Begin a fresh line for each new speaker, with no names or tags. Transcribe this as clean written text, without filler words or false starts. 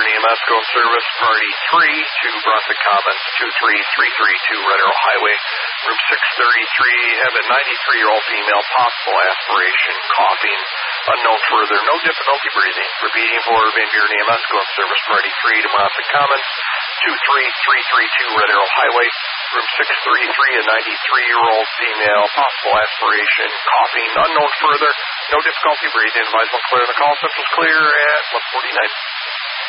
EMS going service, party 3 to Brunswick Commons, 23332 Red Arrow Highway, room 633, have a 93-year-old female, possible aspiration, coughing, unknown further, no difficulty breathing. Repeating for Van Buren EMS going service, party 3 to Brunswick Commons, 23332 Red Arrow Highway, room 633, a 93-year-old female, possible aspiration, coughing, unknown further, no difficulty breathing. Advisable clear. The call central's clear at 149.